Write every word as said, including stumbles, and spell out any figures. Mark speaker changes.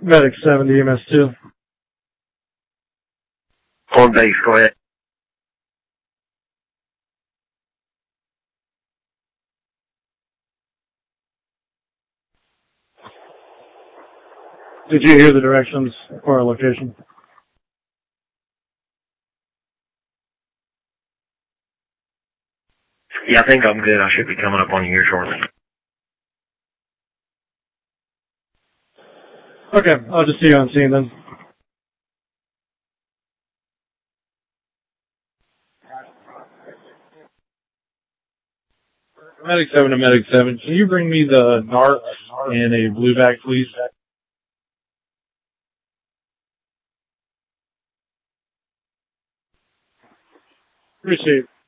Speaker 1: Medic seven to E M S two.
Speaker 2: On base, go ahead.
Speaker 1: Did you hear the directions for our location?
Speaker 2: Yeah, I think I'm good. I should be coming up on you here shortly.
Speaker 1: Okay, I'll just see you on scene then. Medic seven to Medic seven, can you bring me the NARC and a blue bag, please? Appreciate it.